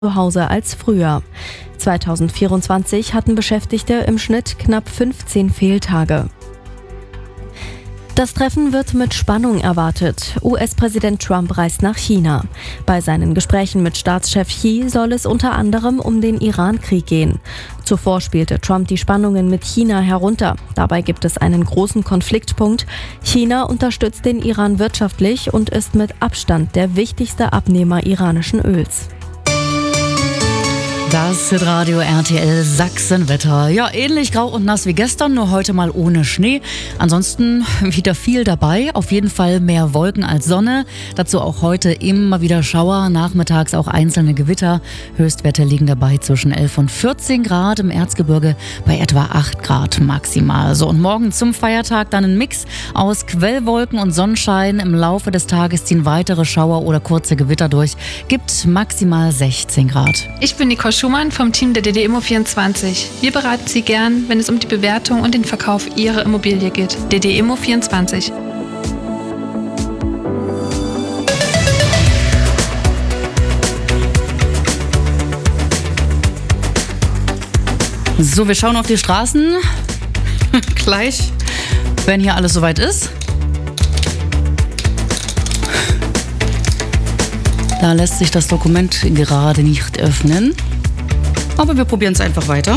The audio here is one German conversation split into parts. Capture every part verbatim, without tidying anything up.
zu Hause als früher. zweitausendvierundzwanzig hatten Beschäftigte im Schnitt knapp fünfzehn Fehltage. Das Treffen wird mit Spannung erwartet. U S-Präsident Trump reist nach China. Bei seinen Gesprächen mit Staatschef Xi soll es unter anderem um den Iran-Krieg gehen. Zuvor spielte Trump die Spannungen mit China herunter. Dabei gibt es einen großen Konfliktpunkt. China unterstützt den Iran wirtschaftlich und ist mit Abstand der wichtigste Abnehmer iranischen Öls. Das Hitradio R T L Sachsenwetter. Ja, ähnlich grau und nass wie gestern, nur heute mal ohne Schnee. Ansonsten wieder viel dabei. Auf jeden Fall mehr Wolken als Sonne. Dazu auch heute immer wieder Schauer, nachmittags auch einzelne Gewitter. Höchstwerte liegen dabei zwischen elf und vierzehn Grad, im Erzgebirge bei etwa acht Grad maximal. So, und morgen zum Feiertag dann ein Mix aus Quellwolken und Sonnenschein. Im Laufe des Tages ziehen weitere Schauer oder kurze Gewitter durch. Gibt maximal sechzehn Grad. Ich bin Nicole Schumann vom Team der D D Immo vierundzwanzig. Wir beraten Sie gern, wenn es um die Bewertung und den Verkauf Ihrer Immobilie geht. D D Immo vierundzwanzig. So, wir schauen auf die Straßen. Gleich, wenn hier alles soweit ist. Da lässt sich das Dokument gerade nicht öffnen. Aber wir probieren es einfach weiter.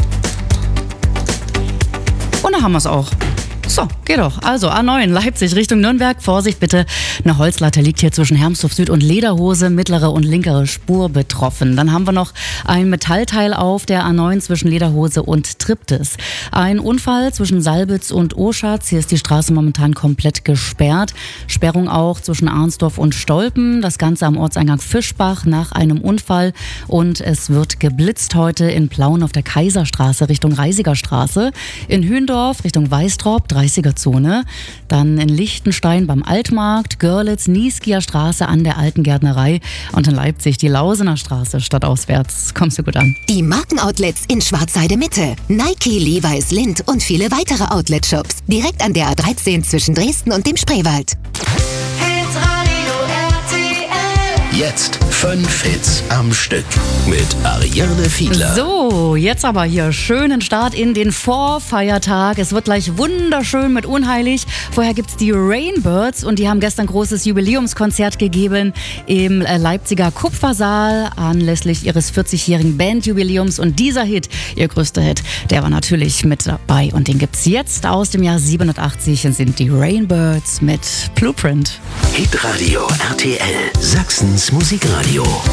Und da haben wir es auch. So, geht doch. Also A neun, Leipzig Richtung Nürnberg. Vorsicht bitte, eine Holzlatte liegt hier zwischen Hermsdorf Süd und Lederhose. Mittlere und linkere Spur betroffen. Dann haben wir noch ein Metallteil auf der A neun zwischen Lederhose und Triptis. Ein Unfall zwischen Salbitz und Oschatz. Hier ist die Straße momentan komplett gesperrt. Sperrung auch zwischen Arnsdorf und Stolpen. Das Ganze am Ortseingang Fischbach nach einem Unfall. Und es wird geblitzt heute in Plauen auf der Kaiserstraße Richtung Reisiger Straße. In Hündorf Richtung Weißtrop, dreißiger Zone. Dann in Lichtenstein beim Altmarkt, Görlitz, Nieskier Straße an der Alten Gärtnerei und in Leipzig die Lausener Straße stadtauswärts. Kommst du gut an? Die Markenoutlets in Schwarzheide Mitte. Nike, Levi's, Lindt und viele weitere Outlet-Shops. Direkt an der A dreizehn zwischen Dresden und dem Spreewald. Jetzt fünf Hits am Stück mit Ariane Fiedler. So, jetzt aber hier schönen Start in den Vorfeiertag. Es wird gleich wunderschön mit Unheilig. Vorher gibt's die Rainbirds und die haben gestern großes Jubiläumskonzert gegeben im Leipziger Kupfersaal anlässlich ihres vierzigjährigen Bandjubiläums. Und dieser Hit, ihr größter Hit, der war natürlich mit dabei. Und den gibt's jetzt aus dem Jahr siebenundachtzig. Und sind die Rainbirds mit Blueprint. Hitradio R T L, Sachsens Musikradio.